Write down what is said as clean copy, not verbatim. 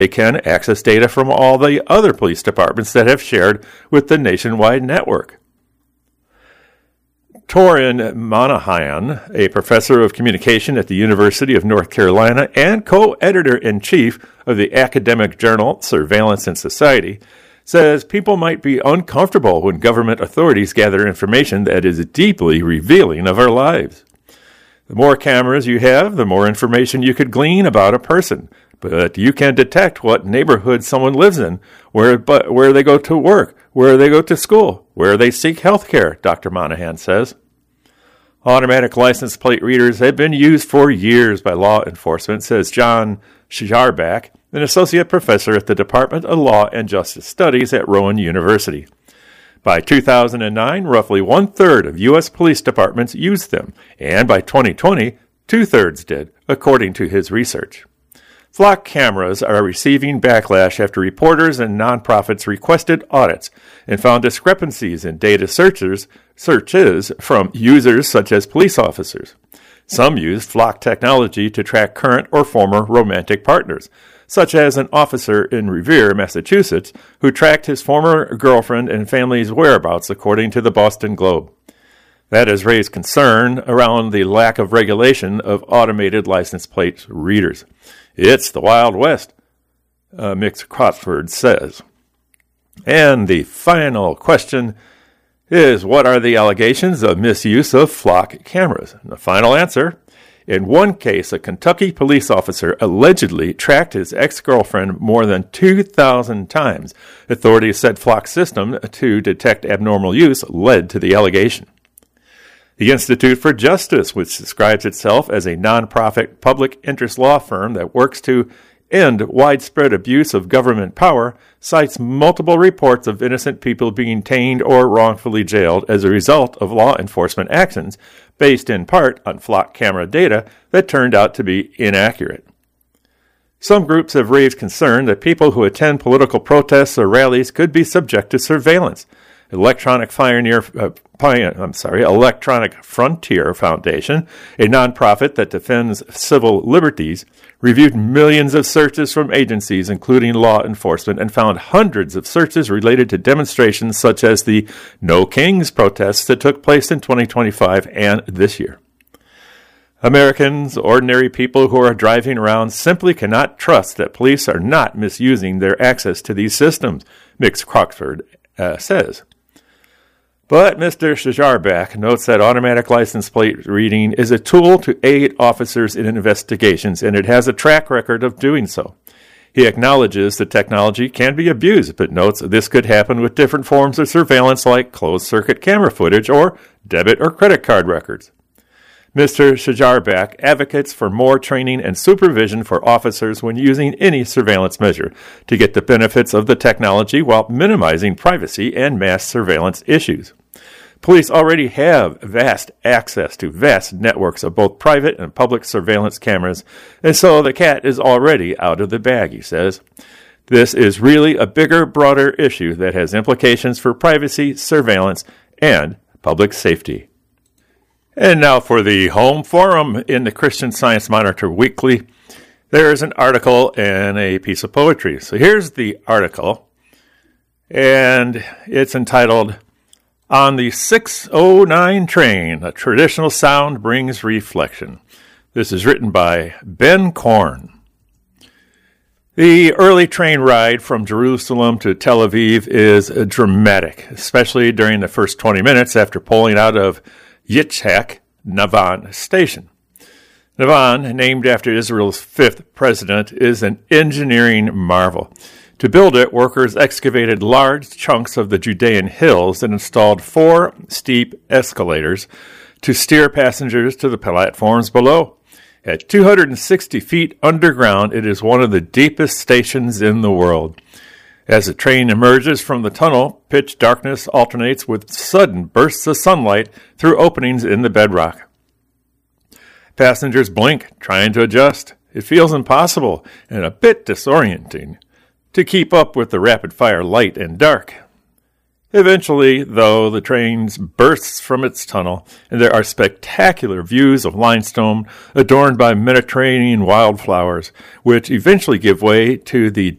they can access data from all the other police departments that have shared with the nationwide network. Torin Monahan, a professor of communication at the University of North Carolina and co-editor-in-chief of the academic journal Surveillance and Society, says people might be uncomfortable when government authorities gather information that is deeply revealing of our lives. The more cameras you have, the more information you could glean about a person, but you can detect what neighborhood someone lives in, where they go to work, where they go to school, where they seek health care, Dr. Monahan says. Automatic license plate readers have been used for years by law enforcement, says John Scharback, an associate professor at the Department of Law and Justice Studies at Rowan University. By 2009, roughly one-third of U.S. police departments used them, and by 2020, two-thirds did, according to his research. Flock cameras are receiving backlash after reporters and nonprofits requested audits and found discrepancies in data searches from users such as police officers. Some used Flock technology to track current or former romantic partners, such as an officer in Revere, Massachusetts, who tracked his former girlfriend and family's whereabouts, according to the Boston Globe. That has raised concern around the lack of regulation of automated license plate readers. It's the Wild West, Mick Crossford says. And the final question is, what are the allegations of misuse of Flock cameras? And the final answer, in one case, a Kentucky police officer allegedly tracked his ex-girlfriend more than 2,000 times. Authorities said Flock's system to detect abnormal use led to the allegation. The Institute for Justice, which describes itself as a nonprofit public interest law firm that works to end widespread abuse of government power, cites multiple reports of innocent people being detained or wrongfully jailed as a result of law enforcement actions, based in part on Flock camera data that turned out to be inaccurate. Some groups have raised concern that people who attend political protests or rallies could be subject to surveillance. Electronic Frontier Foundation, a nonprofit that defends civil liberties, reviewed millions of searches from agencies, including law enforcement, and found hundreds of searches related to demonstrations such as the No Kings protests that took place in 2025 and this year. Americans, ordinary people who are driving around, simply cannot trust that police are not misusing their access to these systems, Mick Crockford says. But Mr. Scharback notes that automatic license plate reading is a tool to aid officers in investigations, and it has a track record of doing so. He acknowledges the technology can be abused, but notes this could happen with different forms of surveillance like closed-circuit camera footage or debit or credit card records. Mr. Scharback advocates for more training and supervision for officers when using any surveillance measure to get the benefits of the technology while minimizing privacy and mass surveillance issues. Police already have vast access to vast networks of both private and public surveillance cameras, and so the cat is already out of the bag, he says. This is really a bigger, broader issue that has implications for privacy, surveillance, and public safety. And now for the home forum in the Christian Science Monitor Weekly. There is an article and a piece of poetry. So here's the article, and it's entitled, On the 609 Train, a Traditional Sound Brings Reflection. This is written by Ben Korn. The early train ride from Jerusalem to Tel Aviv is dramatic, especially during the first 20 minutes after pulling out of Yitzhak Navan Station. Navan, named after Israel's fifth president, is an engineering marvel. To build it, workers excavated large chunks of the Judean hills and installed 4 steep escalators to steer passengers to the platforms below. At 260 feet underground, it is one of the deepest stations in the world. As the train emerges from the tunnel, pitch darkness alternates with sudden bursts of sunlight through openings in the bedrock. Passengers blink, trying to adjust. It feels impossible and a bit disorienting to keep up with the rapid-fire light and dark. Eventually, though, the train bursts from its tunnel, and there are spectacular views of limestone adorned by Mediterranean wildflowers, which eventually give way to the